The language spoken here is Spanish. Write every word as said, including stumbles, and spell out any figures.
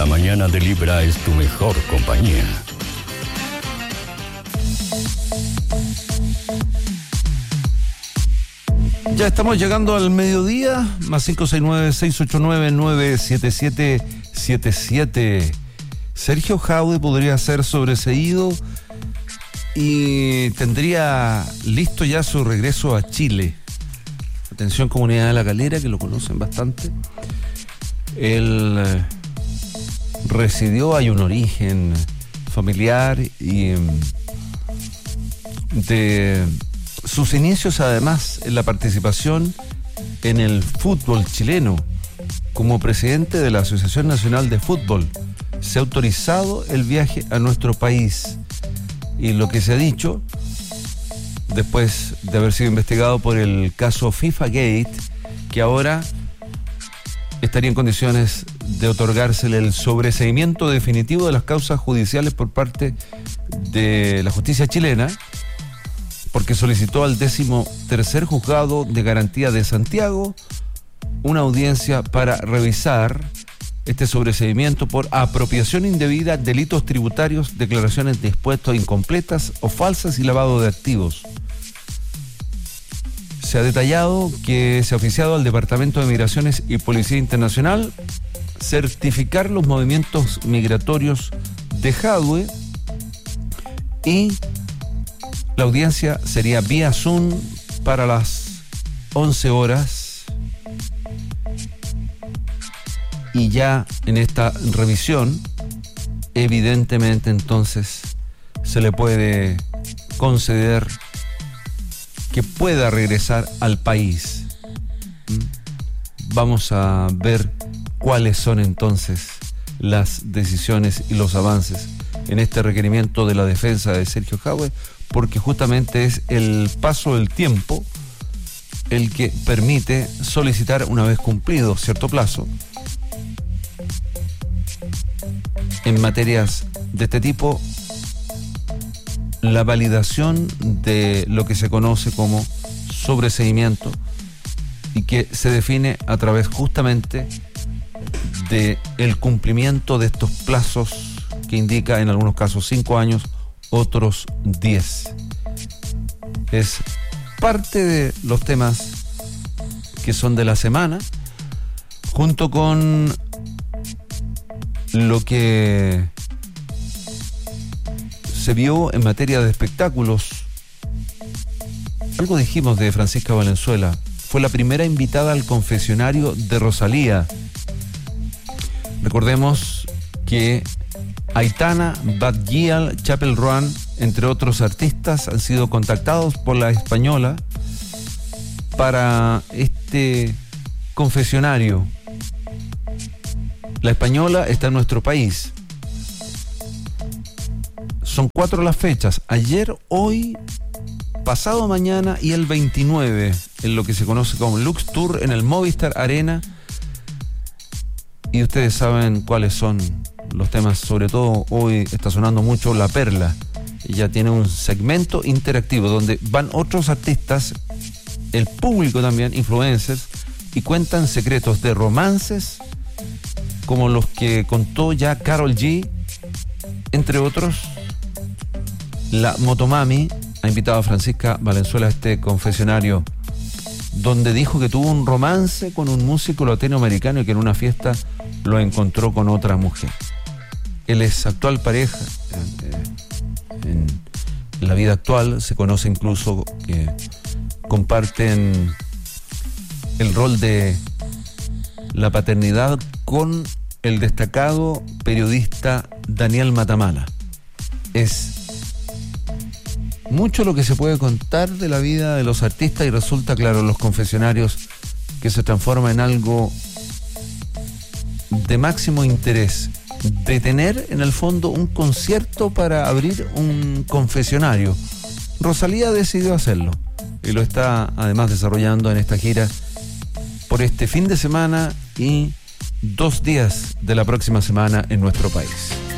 La mañana de Libra es tu mejor compañía. Ya estamos llegando al mediodía, más cinco seis nueve, seis ocho nueve, nueve siete siete siete siete. Sergio Jadue podría ser sobreseído y tendría listo ya su regreso a Chile. Atención, comunidad de La Calera, que lo conocen bastante. Él eh, residió, hay un origen familiar y de sus inicios además en la participación en el fútbol chileno. Como presidente de la Asociación Nacional de Fútbol, se ha autorizado el viaje a nuestro país. Y lo que se ha dicho, después de haber sido investigado por el caso FIFA Gate, que ahora estaría en condiciones de otorgársele el sobreseimiento definitivo de las causas judiciales por parte de la justicia chilena, porque solicitó al décimo tercer juzgado de garantía de Santiago una audiencia para revisar este sobreseimiento por apropiación indebida, delitos tributarios, declaraciones de impuestos incompletas o falsas y lavado de activos. Se ha detallado que se ha oficiado al Departamento de Migraciones y Policía Internacional certificar los movimientos migratorios de Jadue y la audiencia sería vía Zoom para las once horas. Y ya en esta revisión, evidentemente entonces se le puede conceder que pueda regresar al país. Vamos a ver cuáles son entonces las decisiones y los avances en este requerimiento de la defensa de Sergio Jadue, porque justamente es el paso del tiempo el que permite solicitar, una vez cumplido cierto plazo, en materias de este tipo, la validación de lo que se conoce como sobreseimiento y que se define a través justamente de el cumplimiento de estos plazos que indica en algunos casos cinco años, otros diez. Es parte de los temas que son de la semana, junto con lo que se vio en materia de espectáculos. Algo dijimos de Francisca Valenzuela. Fue la primera invitada al confesionario de Rosalía. Recordemos que Aitana, Bad Gyal, Chapel Roan, entre otros artistas, han sido contactados por la española para este confesionario. La española está en nuestro país. Son cuatro las fechas: ayer, hoy, pasado mañana y el veintinueve, en lo que se conoce como Lux Tour en el Movistar Arena. Y ustedes saben cuáles son los temas. Sobre todo hoy está sonando mucho La Perla. Ella tiene un segmento interactivo donde van otros artistas, el público también, influencers, y cuentan secretos de romances como los que contó ya Karol G, entre otros. La Motomami ha invitado a Francisca Valenzuela a este confesionario, donde dijo que tuvo un romance con un músico latinoamericano y que en una fiesta lo encontró con otra mujer. Él es actual pareja. En la vida actual se conoce incluso que comparten el rol de la paternidad con el destacado periodista Daniel Matamala. Es mucho lo que se puede contar de la vida de los artistas y resulta claro en los confesionarios que se transforma en algo de máximo interés, de tener en el fondo un concierto para abrir un confesionario. Rosalía decidió hacerlo y lo está además desarrollando en esta gira por este fin de semana y dos días de la próxima semana en nuestro país.